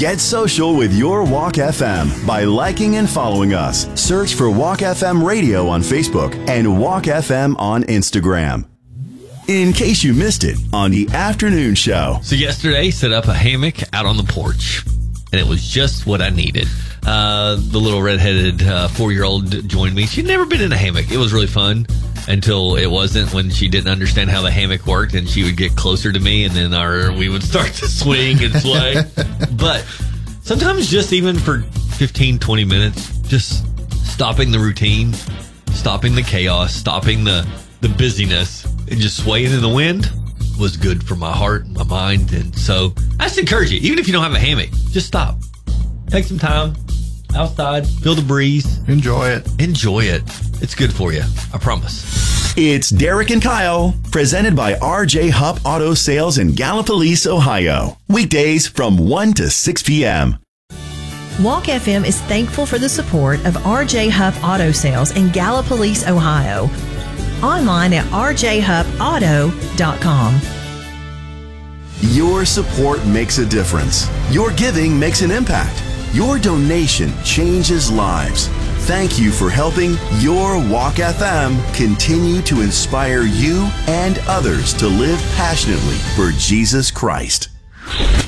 Get social with your Walk FM by liking and following us. Search for Walk FM Radio on Facebook and Walk FM on Instagram. In case you missed it on the afternoon show. So yesterday, set up a hammock out on the porch, and it was just what I needed. The little redheaded 4-year-old joined me. She'd never been in a hammock. It was really fun until it wasn't, when she didn't understand how the hammock worked, and she would get closer to me, and then we would start to swing and sway. But sometimes just even for 15, 20 minutes, just stopping the routine, stopping the chaos, stopping the busyness, and just swaying in the wind was good for my heart and my mind. And so I just encourage you, even if you don't have a hammock, just stop. Take some time outside, feel the breeze. Enjoy it. It's good for you. I promise. It's Derek and Kyle, presented by RJ Hupp Auto Sales in Gallipolis, Ohio. Weekdays from 1 to 6 p.m. Walk FM is thankful for the support of RJ Hupp Auto Sales in Gallipolis, Ohio. Online at rjhuppauto.com. Your support makes a difference. Your giving makes an impact. Your donation changes lives. Thank you for helping your Walk FM continue to inspire you and others to live passionately for Jesus Christ.